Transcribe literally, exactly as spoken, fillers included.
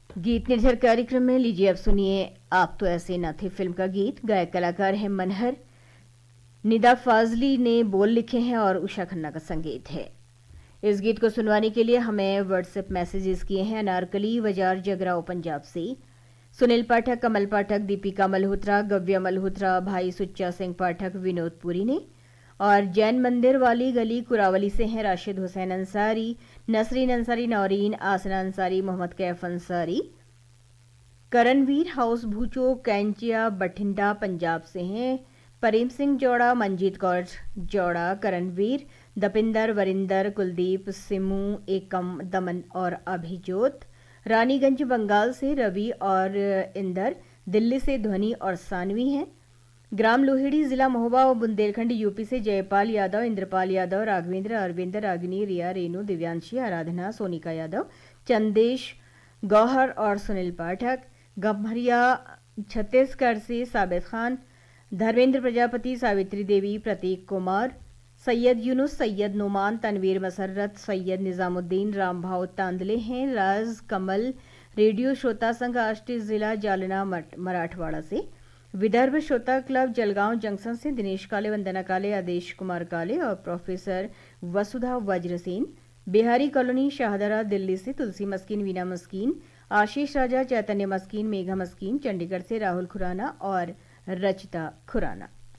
गीत निर्झर कार्यक्रम में लीजिए अब सुनिए आप तो ऐसे न थे फिल्म का गीत। गायक कलाकार है मनहर, निदा फाजली ने बोल लिखे हैं और उषा खन्ना का संगीत है। इस गीत को सुनवाने के लिए हमें व्हाट्सएप मैसेजेस किए हैं अनारकली वजार जगराओं पंजाब से, सुनील पाठक, कमल पाठक, दीपिका मल्होत्रा, गव्या मल्होत्रा, भाई सुच्चा सिंह पाठक, विनोदपुरी ने, और जैन मंदिर वाली गली कुरावली से हैं राशिद हुसैन अंसारी, नसरीन अंसारी, नौरीन, आसना अंसारी, मोहम्मद कैफ अंसारी, करणवीर हाउस भूचो कैंचिया बठिंडा पंजाब से हैं, प्रेम सिंह जोड़ा, मंजीत कौर जोड़ा, करणवीर, दपिंदर, वरिंदर, कुलदीप, सिमू, एकम, दमन और अभिजोत, रानीगंज बंगाल से रवि और इंदर, दिल्ली से ध्वनि और सानवी हैं, ग्राम लोहेड़ी, जिला महोबा और बुंदेलखंड यूपी से जयपाल यादव, इंद्रपाल यादव, राघवेंद्र, अरविंद, रागिनी, रिया, रेणु, दिव्यांशी, आराधना, सोनिका यादव, चंदेश, गौहर और सुनील पाठक, गम्हरिया छत्तीसगढ़ से साबित खान, धर्मेंद्र प्रजापति, सावित्री देवी, प्रतीक कुमार, सैयद यूनुस, सैयद नुमान, तनवीर मसरत, सैयद निजामुद्दीन, रामभाव तांदले हैं, राज कमल, रेडियो श्रोता संघ आष्टी जिला जालना मराठवाड़ा से, विदर्भ श्रोता क्लब जलगांव जंक्शन से दिनेश काले, वंदना काले, आदेश कुमार काले और प्रोफेसर वसुधा वज्रसेन, बिहारी कॉलोनी शाहदरा दिल्ली से तुलसी मस्कीन, वीना मस्कीन, आशीष राजा, चैतन्य मस्कीन, मेघा मस्कीन, चंडीगढ़ से राहुल खुराना और रचिता खुराना।